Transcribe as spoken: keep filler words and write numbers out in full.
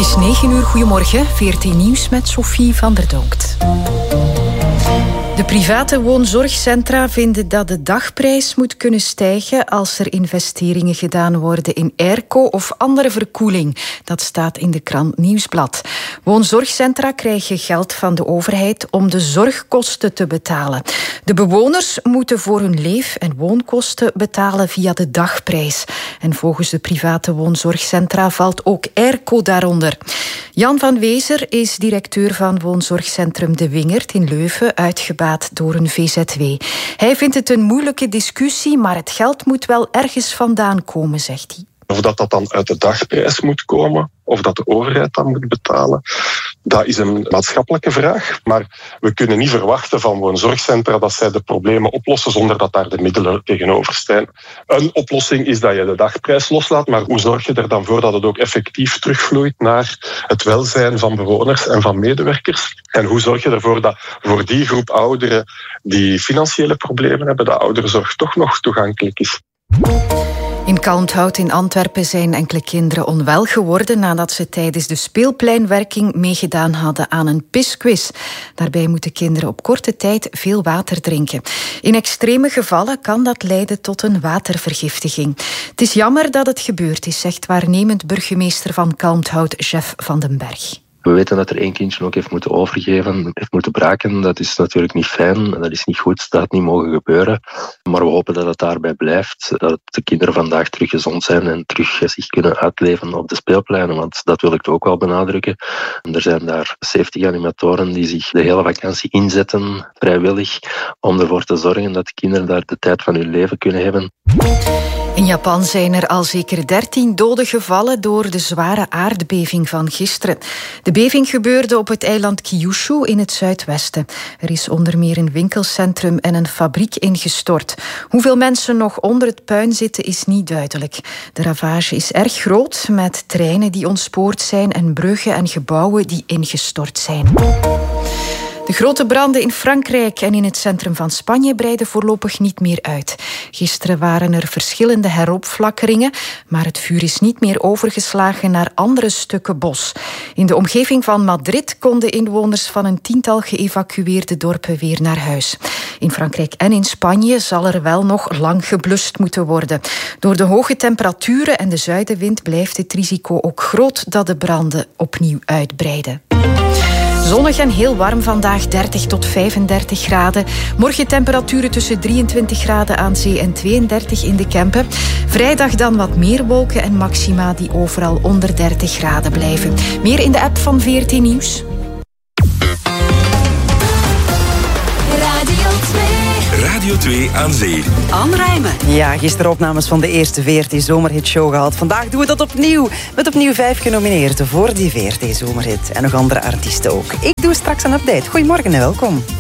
is negen uur, goedemorgen. V R T Nieuws met Sophie van der Donkt. De private woonzorgcentra vinden dat de dagprijs moet kunnen stijgen als er investeringen gedaan worden in airco of andere verkoeling. Dat staat in de krant Nieuwsblad. Woonzorgcentra krijgen geld van de overheid om de zorgkosten te betalen. De bewoners moeten voor hun leef- en woonkosten betalen via de dagprijs. En volgens de private woonzorgcentra valt ook airco daaronder. Jan van Wezer is directeur van woonzorgcentrum De Wingert in Leuven, uitgebaat door een V Z W. Hij vindt het een moeilijke discussie, maar het geld moet wel ergens vandaan komen, zegt hij. Of dat dat dan uit de dagprijs moet komen, of dat de overheid dat moet betalen, dat is een maatschappelijke vraag. Maar we kunnen niet verwachten van woonzorgcentra dat zij de problemen oplossen zonder dat daar de middelen tegenover staan. Een oplossing is dat je de dagprijs loslaat, maar hoe zorg je er dan voor dat het ook effectief terugvloeit naar het welzijn van bewoners en van medewerkers? En hoe zorg je ervoor dat voor die groep ouderen die financiële problemen hebben, de ouderenzorg toch nog toegankelijk is? In Kalmthout in Antwerpen zijn enkele kinderen onwel geworden nadat ze tijdens de speelpleinwerking meegedaan hadden aan een pisquiz. Daarbij moeten kinderen op korte tijd veel water drinken. In extreme gevallen kan dat leiden tot een watervergiftiging. Het is jammer dat het gebeurd is, zegt waarnemend burgemeester van Kalmthout, Jeff van den Berg. We weten dat er één kindje ook heeft moeten overgeven, heeft moeten braken. Dat is natuurlijk niet fijn, dat is niet goed, dat had niet mogen gebeuren. Maar we hopen dat het daarbij blijft, dat de kinderen vandaag terug gezond zijn en terug zich kunnen uitleven op de speelpleinen, want dat wil ik ook wel benadrukken. Er zijn daar zeventig animatoren die zich de hele vakantie inzetten, vrijwillig, om ervoor te zorgen dat de kinderen daar de tijd van hun leven kunnen hebben. In Japan zijn er al zeker dertien doden gevallen door de zware aardbeving van gisteren. De beving gebeurde op het eiland Kyushu in het zuidwesten. Er is onder meer een winkelcentrum en een fabriek ingestort. Hoeveel mensen nog onder het puin zitten is niet duidelijk. De ravage is erg groot, met treinen die ontspoord zijn en bruggen en gebouwen die ingestort zijn. De grote branden in Frankrijk en in het centrum van Spanje breiden voorlopig niet meer uit. Gisteren waren er verschillende heropflakkeringen, maar het vuur is niet meer overgeslagen naar andere stukken bos. In de omgeving van Madrid konden inwoners van een tiental geëvacueerde dorpen weer naar huis. In Frankrijk en in Spanje zal er wel nog lang geblust moeten worden. Door de hoge temperaturen en de zuidenwind blijft het risico ook groot dat de branden opnieuw uitbreiden. Zonnig en heel warm vandaag, dertig tot vijfendertig graden. Morgen temperaturen tussen drieëntwintig graden aan zee en tweeëndertig in de Kempen. Vrijdag dan wat meer wolken en maxima die overal onder dertig graden blijven. Meer in de app van V R T Nieuws. Radio twee. Radio twee aan zee. Anne Rijmen. Ja, gisteren opnames van de eerste V R T Zomerhitshow gehad. Vandaag doen we dat opnieuw. Met opnieuw vijf genomineerden voor die V R T Zomerhit. En nog andere artiesten ook. Ik doe straks een update. Goedemorgen en welkom.